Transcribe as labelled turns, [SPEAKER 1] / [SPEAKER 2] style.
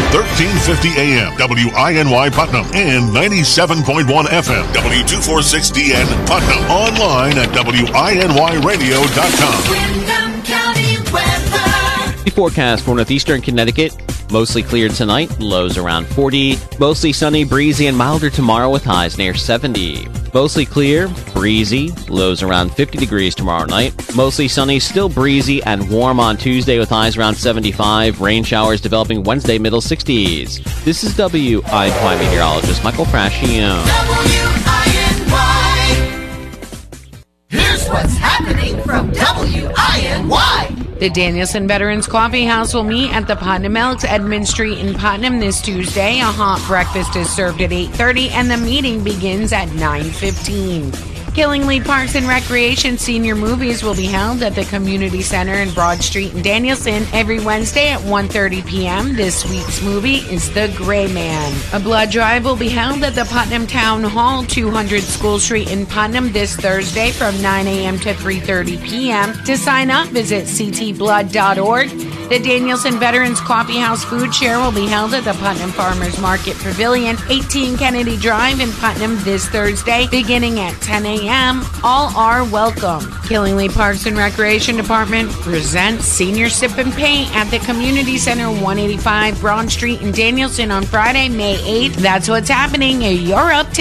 [SPEAKER 1] 1350 AM, WINY Putnam, and 97.1 FM, W246DN Putnam. Online at WINYradio.com.
[SPEAKER 2] Windham County weather.
[SPEAKER 3] The forecast for northeastern Connecticut. Mostly clear tonight, lows around 40. Mostly sunny, breezy, and milder tomorrow with highs near 70. Mostly clear, breezy, lows around 50 degrees tomorrow night. Mostly sunny, still breezy, and warm on Tuesday with highs around 75. Rain showers developing Wednesday, middle 60s. This is WINY meteorologist Michael Frascione.
[SPEAKER 2] WINY. Here's what's happening from WINY.
[SPEAKER 4] The Danielson Veterans Coffee House will meet at the Putnam Elks, Edmund Street in Putnam this Tuesday. A hot breakfast is served at 8:30 and the meeting begins at 9:15. Killingly Parks and Recreation Senior Movies will be held at the Community Center in Broad Street in Danielson every Wednesday at 1:30 p.m. This week's movie is The Gray Man. A blood drive will be held at the Putnam Town Hall, 200 School Street in Putnam this Thursday from 9 a.m. to 3:30 p.m. To sign up, visit ctblood.org. The Danielson Veterans Coffee House Food Share will be held at the Putnam Farmers Market Pavilion, 18 Kennedy Drive in Putnam this Thursday, beginning at 10 a.m. All are welcome. Killingly Parks and Recreation Department presents Senior Sip and Paint at the Community Center, 185 Broad Street in Danielson on Friday, May 8th. That's what's happening. You're up to